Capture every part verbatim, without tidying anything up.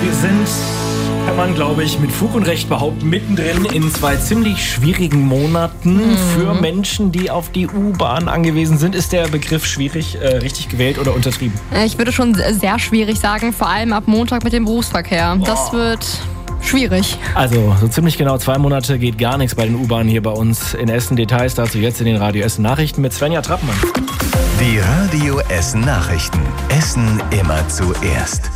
Wir sind, kann man glaube ich mit Fug und Recht behaupten, mittendrin in zwei ziemlich schwierigen Monaten. Mhm. Für Menschen, die auf die U-Bahn angewiesen sind. Ist der Begriff schwierig, äh, richtig gewählt oder untertrieben? Ich würde schon sehr schwierig sagen, vor allem ab Montag mit dem Berufsverkehr. Oh. Das wird schwierig. Also so ziemlich genau zwei Monate geht gar nichts bei den U-Bahnen hier bei uns in Essen. Details dazu jetzt in den Radio Essen Nachrichten mit Svenja Trappmann. Die Radio Essen Nachrichten. Essen immer zuerst.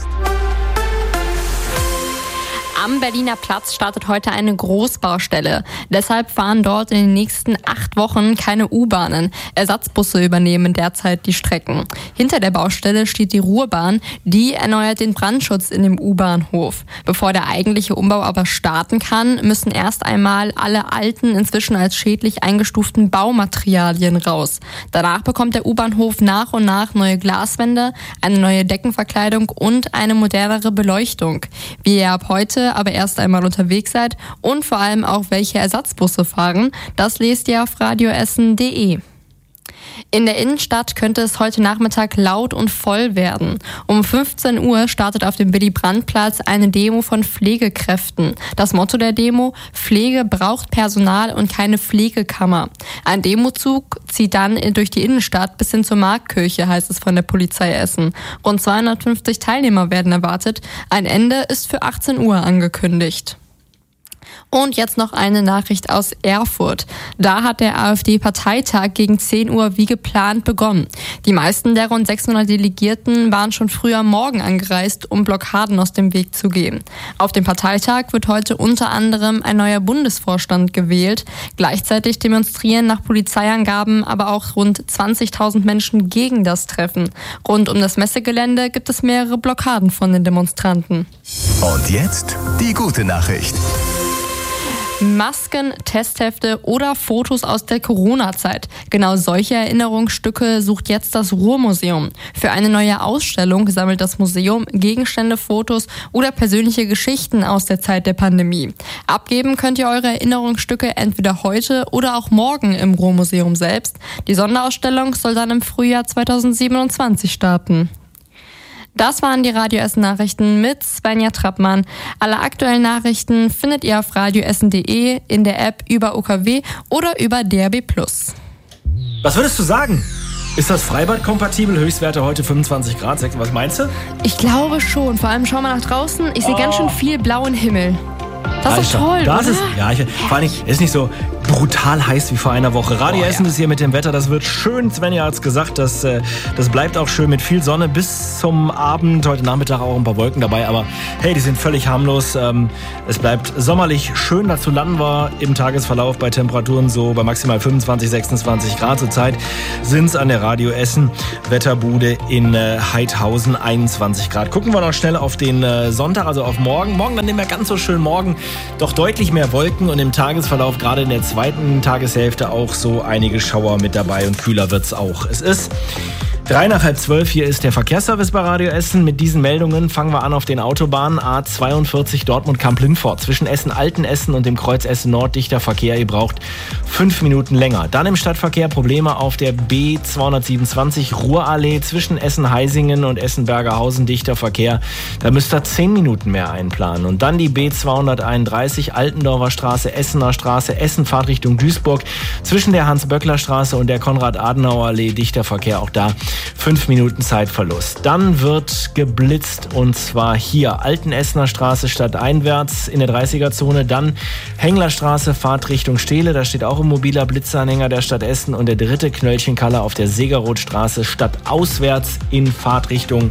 Am Berliner Platz startet heute eine Großbaustelle. Deshalb fahren dort in den nächsten acht Wochen keine U-Bahnen. Ersatzbusse übernehmen derzeit die Strecken. Hinter der Baustelle steht die Ruhrbahn. Die erneuert den Brandschutz in dem U-Bahnhof. Bevor der eigentliche Umbau aber starten kann, müssen erst einmal alle alten, inzwischen als schädlich eingestuften Baumaterialien raus. Danach bekommt der U-Bahnhof nach und nach neue Glaswände, eine neue Deckenverkleidung und eine modernere Beleuchtung. Wie ihr ab heute aber erst einmal unterwegs seid und vor allem auch welche Ersatzbusse fahren, das lest ihr auf radioessen punkt de. In der Innenstadt könnte es heute Nachmittag laut und voll werden. Um fünfzehn Uhr startet auf dem Willy-Brandt-Platz eine Demo von Pflegekräften. Das Motto der Demo: Pflege braucht Personal und keine Pflegekammer. Ein Demozug zieht dann durch die Innenstadt bis hin zur Marktkirche, heißt es von der Polizei Essen. Rund zweihundertfünfzig Teilnehmer werden erwartet. Ein Ende ist für achtzehn Uhr angekündigt. Und jetzt noch eine Nachricht aus Erfurt. Da hat der AfD-Parteitag gegen zehn Uhr wie geplant begonnen. Die meisten der rund sechshundert Delegierten waren schon früh am Morgen angereist, um Blockaden aus dem Weg zu gehen. Auf dem Parteitag wird heute unter anderem ein neuer Bundesvorstand gewählt. Gleichzeitig demonstrieren nach Polizeiangaben aber auch rund zwanzigtausend Menschen gegen das Treffen. Rund um das Messegelände gibt es mehrere Blockaden von den Demonstranten. Und jetzt die gute Nachricht. Masken, Testhefte oder Fotos aus der Corona-Zeit. Genau solche Erinnerungsstücke sucht jetzt das Ruhrmuseum. Für eine neue Ausstellung sammelt das Museum Gegenstände, Fotos oder persönliche Geschichten aus der Zeit der Pandemie. Abgeben könnt ihr eure Erinnerungsstücke entweder heute oder auch morgen im Ruhrmuseum selbst. Die Sonderausstellung soll dann im Frühjahr zweitausendsiebenundzwanzig starten. Das waren die Radio Essen Nachrichten mit Svenja Trappmann. Alle aktuellen Nachrichten findet ihr auf radioessen punkt de, in der App über O K W oder über D A B plus. Was würdest du sagen? Ist das Freibad-kompatibel? Höchstwerte heute fünfundzwanzig Grad. Was meinst du? Ich glaube schon. Vor allem schau mal nach draußen. Ich sehe oh. ganz schön viel blauen Himmel. Das ist doch toll, das oder? Ist, ja, ich, vor allem, es ist nicht so brutal heiß wie vor einer Woche. Radio oh, Essen ja. ist hier mit dem Wetter, das wird schön. Svenja hat es gesagt, das, das bleibt auch schön mit viel Sonne bis zum Abend. Heute Nachmittag auch ein paar Wolken dabei, aber hey, die sind völlig harmlos. Es bleibt sommerlich schön, dazu landen wir im Tagesverlauf bei Temperaturen so bei maximal fünfundzwanzig, sechsundzwanzig Grad. Zurzeit sind es an der Radio Essen Wetterbude in Heidhausen einundzwanzig Grad. Gucken wir noch schnell auf den Sonntag, also auf morgen. Morgen dann nicht mehr ganz so schön morgen. Doch deutlich mehr Wolken und im Tagesverlauf, gerade in der zweiten Tageshälfte, auch so einige Schauer mit dabei und kühler wird's auch. Es ist drei nach halb zwölf, hier ist der Verkehrsservice bei Radio Essen. Mit diesen Meldungen fangen wir an auf den Autobahnen A zweiundvierzig Dortmund-Kamp-Lindfort. Zwischen Essen-Altenessen und dem Kreuz Essen-Nord dichter Verkehr. Ihr braucht fünf Minuten länger. Dann im Stadtverkehr Probleme auf der B zweihundertsiebenundzwanzig Ruhrallee zwischen Essen-Heisingen und Essen-Bergerhausen dichter Verkehr. Da müsst ihr zehn Minuten mehr einplanen. Und dann die B zweihunderteinunddreißig Altendorfer Straße, Essener Straße, Essen Fahrtrichtung Duisburg. Zwischen der Hans-Böckler-Straße und der Konrad-Adenauer-Allee dichter Verkehr. Auch da Fünf Minuten Zeitverlust. Dann wird geblitzt und zwar hier Altenessener Straße stadteinwärts in der dreißiger-Zone. Dann Henglerstraße, Fahrtrichtung Stehle. Da steht auch ein mobiler Blitzanhänger der Stadt Essen. Und der dritte Knöllchenkalle auf der Segerrothstraße stadtauswärts in Fahrtrichtung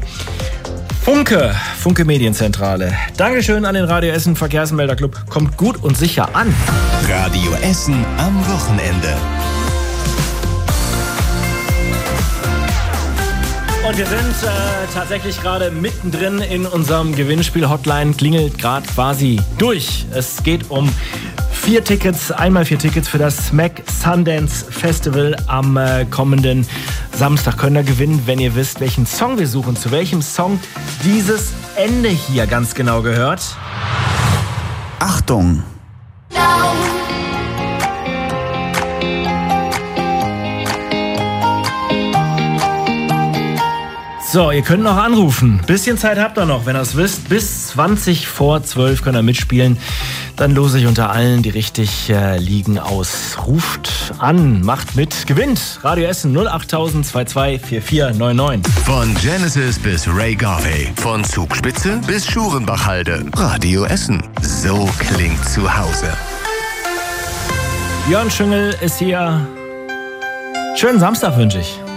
Funke, Funke Medienzentrale. Dankeschön an den Radio Essen Verkehrsmelderclub. Kommt gut und sicher an. Radio Essen am Wochenende. Und wir sind äh, tatsächlich gerade mittendrin in unserem Gewinnspiel. Hotline klingelt gerade quasi durch. Es geht um vier Tickets, einmal vier Tickets für das Smack Sundance Festival am äh, kommenden Samstag. Könnt ihr gewinnen, wenn ihr wisst, welchen Song wir suchen. Zu welchem Song dieses Ende hier ganz genau gehört. Achtung! So, ihr könnt noch anrufen. Bisschen Zeit habt ihr noch, wenn ihr es wisst. Bis zwanzig vor zwölf könnt ihr mitspielen. Dann lose ich unter allen, die richtig äh, liegen, aus. Ruft an, macht mit, gewinnt. Radio Essen null acht null zwei zwei vier vier neun neun. Von Genesis bis Ray Garvey. Von Zugspitze bis Schurenbachhalde. Radio Essen. So klingt zu Hause. Jörn Schüngel ist hier. Schönen Samstag wünsche ich.